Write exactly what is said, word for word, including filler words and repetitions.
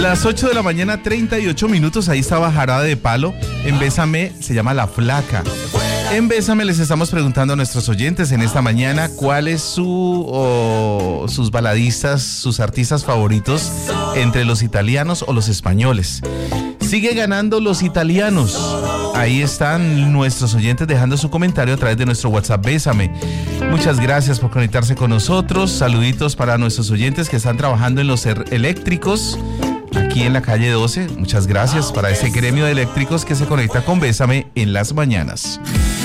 Las ocho de la mañana, treinta y ocho minutos. Ahí estaba Jarabe de Palo. En Bésame se llama La Flaca. En Bésame les estamos preguntando a nuestros oyentes en esta mañana cuál es su o sus baladistas, sus artistas favoritos entre los italianos o los españoles. Sigue ganando los italianos. Ahí están nuestros oyentes dejando su comentario a través de nuestro WhatsApp Bésame. Muchas gracias por conectarse con nosotros. Saluditos para nuestros oyentes que están trabajando en los er- eléctricos aquí en la calle doce. Muchas gracias para ese gremio de eléctricos que se conecta con Bésame en las mañanas.